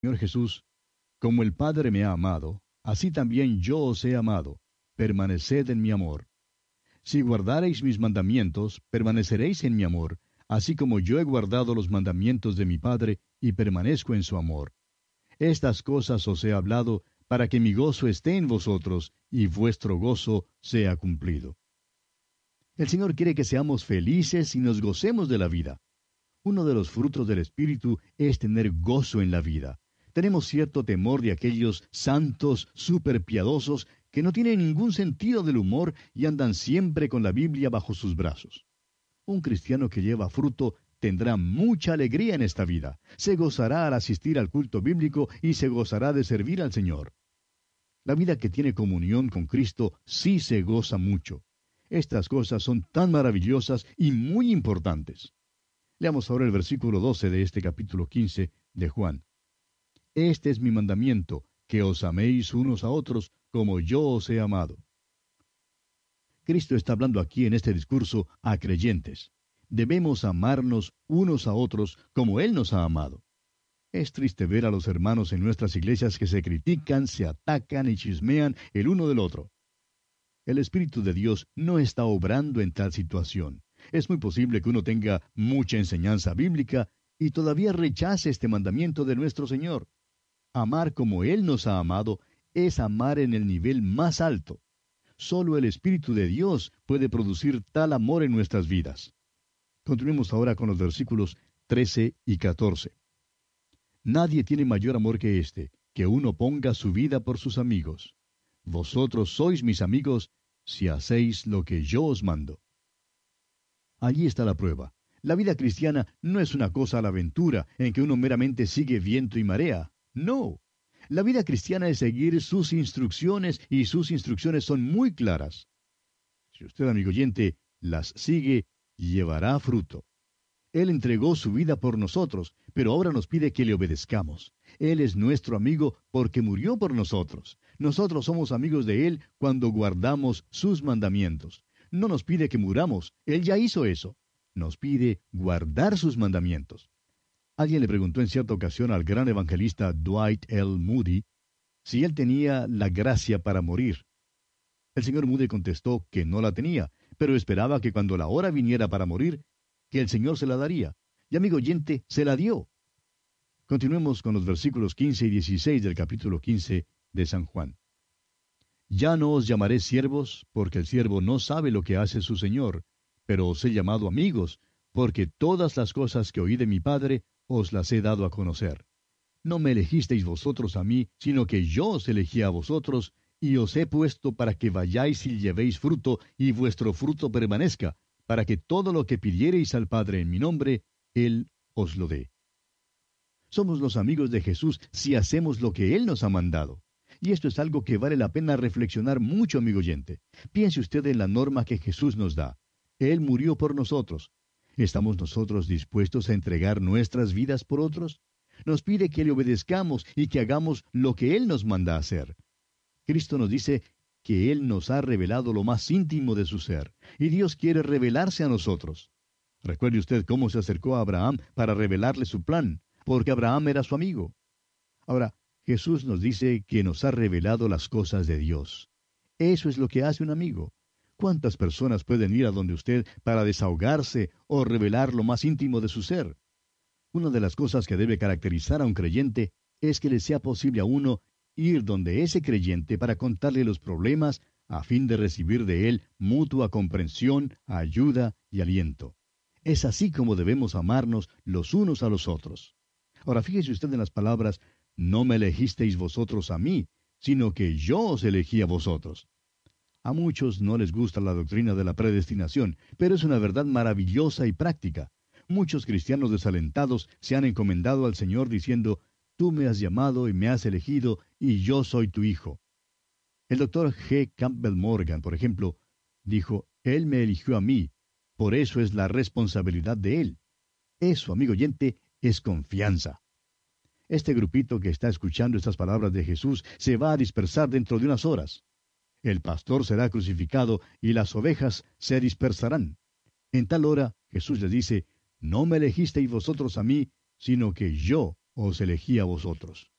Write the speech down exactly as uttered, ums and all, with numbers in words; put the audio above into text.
Señor Jesús, como el Padre me ha amado, así también yo os he amado, permaneced en mi amor. Si guardareis mis mandamientos, permaneceréis en mi amor, así como yo he guardado los mandamientos de mi Padre y permanezco en su amor. Estas cosas os he hablado para que mi gozo esté en vosotros y vuestro gozo sea cumplido. El Señor quiere que seamos felices y nos gocemos de la vida. Uno de los frutos del Espíritu es tener gozo en la vida. Tenemos cierto temor de aquellos santos superpiadosos que no tienen ningún sentido del humor y andan siempre con la Biblia bajo sus brazos. Un cristiano que lleva fruto tendrá mucha alegría en esta vida. Se gozará al asistir al culto bíblico y se gozará de servir al Señor. La vida que tiene comunión con Cristo sí se goza mucho. Estas cosas son tan maravillosas y muy importantes. Leamos ahora el versículo doce de este capítulo quince de Juan. Este es mi mandamiento, que os améis unos a otros como yo os he amado. Cristo está hablando aquí en este discurso a creyentes. Debemos amarnos unos a otros como Él nos ha amado. Es triste ver a los hermanos en nuestras iglesias que se critican, se atacan y chismean el uno del otro. El Espíritu de Dios no está obrando en tal situación. Es muy posible que uno tenga mucha enseñanza bíblica y todavía rechace este mandamiento de nuestro Señor. Amar como Él nos ha amado es amar en el nivel más alto. Solo el Espíritu de Dios puede producir tal amor en nuestras vidas. Continuemos ahora con los versículos trece y catorce. Nadie tiene mayor amor que este, que uno ponga su vida por sus amigos. Vosotros sois mis amigos si hacéis lo que yo os mando. Allí está la prueba. La vida cristiana no es una cosa a la aventura en que uno meramente sigue viento y marea. No. La vida cristiana es seguir sus instrucciones y sus instrucciones son muy claras. Si usted, amigo oyente, las sigue, llevará fruto. Él entregó su vida por nosotros, pero ahora nos pide que le obedezcamos. Él es nuestro amigo porque murió por nosotros. Nosotros somos amigos de Él cuando guardamos sus mandamientos. No nos pide que muramos, Él ya hizo eso. Nos pide guardar sus mandamientos. Alguien le preguntó en cierta ocasión al gran evangelista Dwight L. Moody si él tenía la gracia para morir. El señor Moody contestó que no la tenía, pero esperaba que cuando la hora viniera para morir, que el Señor se la daría. Y amigo oyente, se la dio. Continuemos con los versículos quince y dieciséis del capítulo quince de San Juan. Ya no os llamaré siervos, porque el siervo no sabe lo que hace su Señor, pero os he llamado amigos, porque todas las cosas que oí de mi Padre os las he dado a conocer. No me elegisteis vosotros a mí, sino que yo os elegí a vosotros, y os he puesto para que vayáis y llevéis fruto, y vuestro fruto permanezca, para que todo lo que pidiereis al Padre en mi nombre, Él os lo dé. Somos los amigos de Jesús si hacemos lo que Él nos ha mandado. Y esto es algo que vale la pena reflexionar mucho, amigo oyente. Piense usted en la norma que Jesús nos da. Él murió por nosotros. ¿Estamos nosotros dispuestos a entregar nuestras vidas por otros? Nos pide que le obedezcamos y que hagamos lo que Él nos manda hacer. Cristo nos dice que Él nos ha revelado lo más íntimo de su ser, y Dios quiere revelarse a nosotros. Recuerde usted cómo se acercó a Abraham para revelarle su plan, porque Abraham era su amigo. Ahora, Jesús nos dice que nos ha revelado las cosas de Dios. Eso es lo que hace un amigo. ¿Cuántas personas pueden ir a donde usted para desahogarse o revelar lo más íntimo de su ser? Una de las cosas que debe caracterizar a un creyente es que le sea posible a uno ir donde ese creyente para contarle los problemas a fin de recibir de él mutua comprensión, ayuda y aliento. Es así como debemos amarnos los unos a los otros. Ahora fíjese usted en las palabras, no me elegisteis vosotros a mí, sino que yo os elegí a vosotros. A muchos no les gusta la doctrina de la predestinación, pero es una verdad maravillosa y práctica. Muchos cristianos desalentados se han encomendado al Señor diciendo, tú me has llamado y me has elegido, y yo soy tu hijo. El doctor G. Campbell Morgan, por ejemplo, dijo, Él me eligió a mí, por eso es la responsabilidad de Él. Eso, amigo oyente, es confianza. Este grupito que está escuchando estas palabras de Jesús se va a dispersar dentro de unas horas. El pastor será crucificado y las ovejas se dispersarán. En tal hora, Jesús les dice, no me elegisteis vosotros a mí, sino que yo os elegí a vosotros.